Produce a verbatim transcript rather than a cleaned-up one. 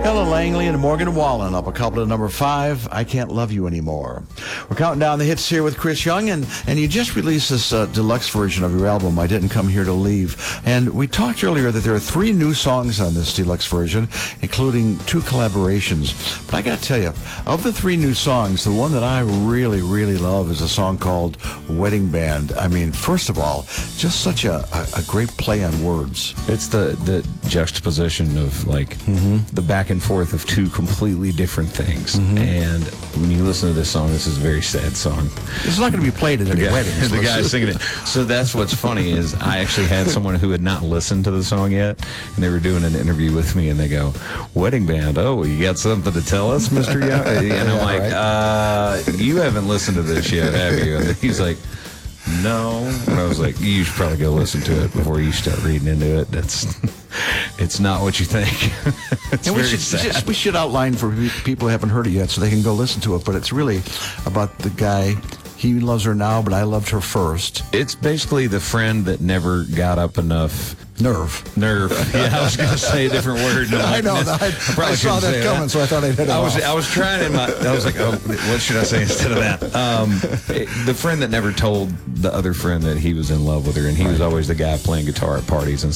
Ella Langley and Morgan Wallen up a couple to number five, I Can't Love You Anymore. We're counting down the hits here with Chris Young, and, and you just released this uh, deluxe version of your album, I Didn't Come Here to Leave. And we talked earlier that there are three new songs on this deluxe version, including two collaborations. But I got to tell you, of the three new songs, the one that I really, really love is a song called Wedding Band. I mean, first of all, just such a, a, a great play on words. It's the, the juxtaposition of, like, mm-hmm. the back and forth of two completely different things. Mm-hmm. And when you listen to this song, this is a very sad song. It's not going to be played at any guy, weddings. The guy singing it. So that's what's funny is I actually had someone who had not listened to the song yet, and they were doing an interview with me, and they go, "Wedding Band, oh, you got something to tell us, Mister Young?" And I'm yeah, like, right. uh, you haven't listened to this yet, have you? And he's like, no. And I was like, you should probably go listen to it before you start reading into it. That's, it's not what you think. It's and very we should, sad. Just, we should outline for people who haven't heard it yet so they can go listen to it. But it's really about the guy. He loves her now, but I loved her first. It's basically the friend that never got up enough nerve. Nerve. Yeah, I was going to say a different word. No, I know. I, I, I saw that coming, that. so I thought I'd hit it I was, off. I was trying in my. I was like, oh, what should I say instead of that? Um, it, the friend that never told the other friend that he was in love with her, and he right. was always the guy playing guitar at parties and